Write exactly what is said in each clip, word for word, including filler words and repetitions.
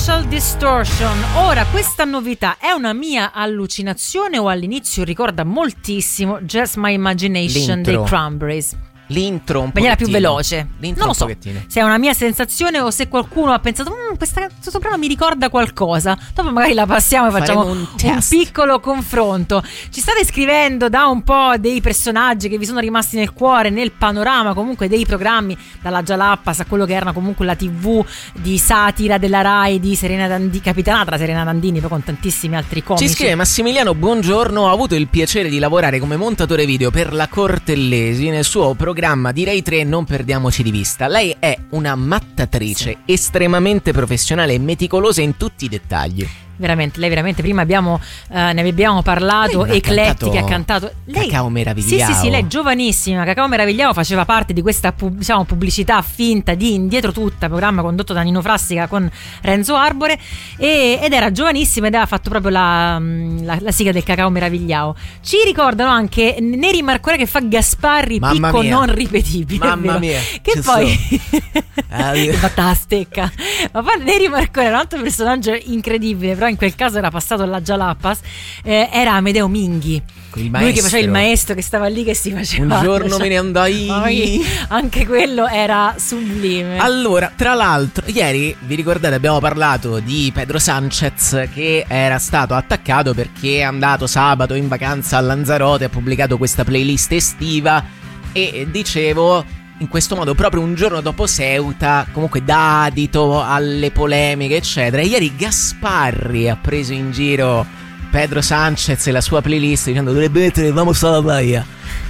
Social Distortion. Ora, questa novità è una mia allucinazione o all'inizio ricorda moltissimo Just My Imagination L'intro. dei Cranberries? L'intro un po' maniera più veloce. L'intro Non lo un so pochettino. se è una mia sensazione o se qualcuno ha pensato mmm, questa, questo brano mi ricorda qualcosa. Dopo magari la passiamo e facciamo Faremo un un, test. piccolo confronto. Ci state scrivendo da un po' dei personaggi che vi sono rimasti nel cuore, nel panorama comunque dei programmi, dalla Jalapas a quello che era comunque la tivù di satira della Rai di Serena Dandini, capitanata da Serena Dandini, poi con tantissimi altri comici. Ci scrive Massimiliano: buongiorno, ho avuto il piacere di lavorare come montatore video per la Cortellesi nel suo programma di Rai tre Non perdiamoci di vista. Lei è una mattatrice, sì, estremamente professionale e meticolosa in tutti i dettagli. Veramente, lei veramente, prima abbiamo eh, ne abbiamo parlato, eclettica, ha cantato lei, Cacao Meravigliao. Sì, sì, sì, lei è giovanissima. Cacao Meravigliao faceva parte di questa pub, diciamo, pubblicità finta di Indietro Tutta, programma condotto da Nino Frassica con Renzo Arbore, e, ed era giovanissima ed aveva fatto proprio la, la, la sigla del Cacao Meravigliao. Ci ricordano anche Neri Marcorè che fa Gasparri, Mamma picco mia. non ripetibile. Mamma mia, che ci poi so. batta la stecca. Ma poi Neri Marcorè era un altro personaggio incredibile, però in quel caso era passato alla Jalapas, eh, era Amedeo Minghi, il lui che faceva il maestro, che stava lì che si faceva un giorno cioè, me ne andai. Poi, anche quello era sublime. Allora, tra l'altro, ieri vi ricordate abbiamo parlato di Pedro Sanchez che era stato attaccato perché è andato sabato in vacanza a Lanzarote, ha pubblicato questa playlist estiva e dicevo, in questo modo proprio un giorno dopo Ceuta comunque dà adito alle polemiche eccetera. E ieri Gasparri ha preso in giro Pedro Sanchez e la sua playlist dicendo dovrebbe mettere Vamos a la playa.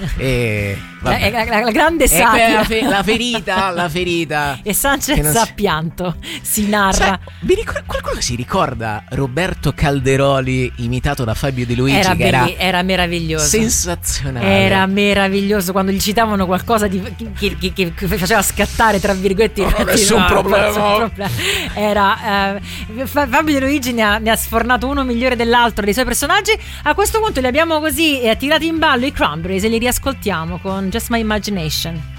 E la, la, la, la grande satira, la, fe, la ferita, la ferita. E Sanchez ha pianto, si narra. Cioè, vi ricor- qualcuno si ricorda Roberto Calderoli imitato da Fabio De Luigi? Era, che belli, era, era meraviglioso, sensazionale. Era meraviglioso quando gli citavano qualcosa di, che, che, che, che faceva scattare tra virgolette. No, no, nessun no, problema. nessun problema. Era eh, Fabio De Luigi ne ha, ne ha sfornato uno migliore dell'altro dei suoi personaggi. A questo punto li abbiamo così eh, tirati in ballo i Cranberries e li riascoltiamo con Just My Imagination.